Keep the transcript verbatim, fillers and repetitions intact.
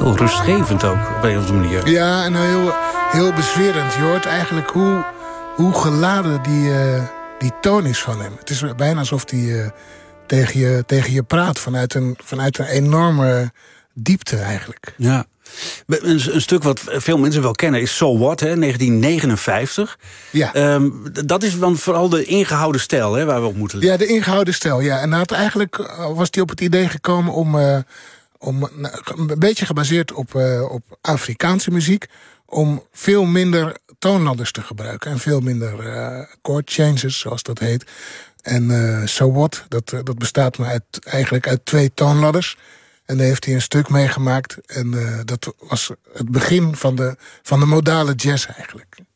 heel rustgevend ook, op een of andere manier. Ja, en heel, heel bezwerend. Je hoort eigenlijk hoe, hoe geladen die, uh, die toon is van hem. Het is bijna alsof hij uh, tegen, je, tegen je praat vanuit een, vanuit een enorme diepte eigenlijk. Ja. Een, een stuk wat veel mensen wel kennen is So What, hè, negentien negenenvijftig. Ja. Um, dat is dan vooral de ingehouden stijl, hè, waar we op moeten letten. Ja, de ingehouden stijl, ja. En had eigenlijk was hij op het idee gekomen om, uh, om een beetje gebaseerd op, uh, op Afrikaanse muziek, om veel minder toonladders te gebruiken en veel minder uh, chord changes, zoals dat heet. En uh, So What, dat, dat bestaat maar uit, eigenlijk uit twee toonladders. En daar heeft hij een stuk meegemaakt. En uh, dat was het begin van de, van de modale jazz eigenlijk.